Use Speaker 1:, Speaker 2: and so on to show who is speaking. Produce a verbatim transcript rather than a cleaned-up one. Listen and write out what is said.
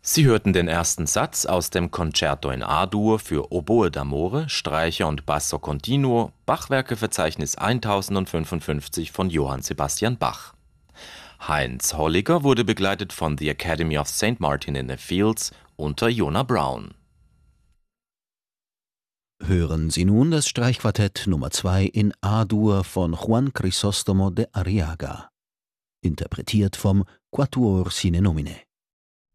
Speaker 1: Sie hörten den ersten Satz aus dem Concerto in A-Dur für Oboe d'amore, Streicher und Basso continuo, Bachwerkeverzeichnis tausendfünfundfünfzig von Johann Sebastian Bach. Heinz Holliger wurde begleitet von The Academy of Saint Martin in the Fields unter Jonah Brown.
Speaker 2: Hören Sie nun das Streichquartett Nummer zwei in A-Dur von Juan Crisóstomo de Arriaga, interpretiert vom Quatuor Sine Nomine.